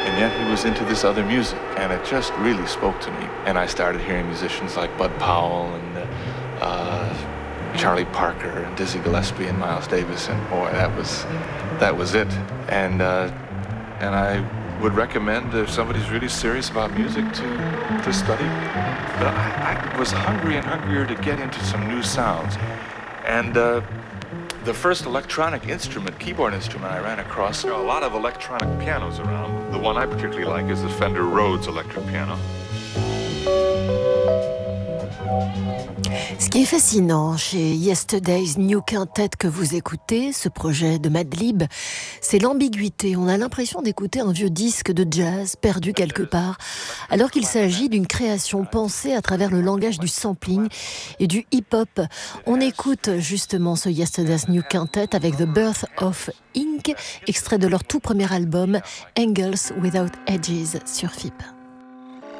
and yet he was into this other music, and it just really spoke to me. And I started hearing musicians like Bud Powell and Charlie Parker and Dizzy Gillespie and Miles Davis, and boy, that was it. And I would recommend if somebody's really serious about music to study. But I was hungry and hungrier to get into some new sounds. And the first electronic instrument, keyboard instrument I ran across, there are a lot of electronic pianos around. The one I particularly like is the Fender Rhodes electric piano. Ce qui est fascinant chez Yesterday's New Quintet que vous écoutez, ce projet de Madlib, c'est l'ambiguïté. On a l'impression d'écouter un vieux disque de jazz perdu quelque part, alors qu'il s'agit d'une création pensée à travers le langage du sampling et du hip-hop. On écoute justement ce Yesterday's New Quintet avec The Birth of Ink, extrait de leur tout premier album Angles Without Edges sur FIP.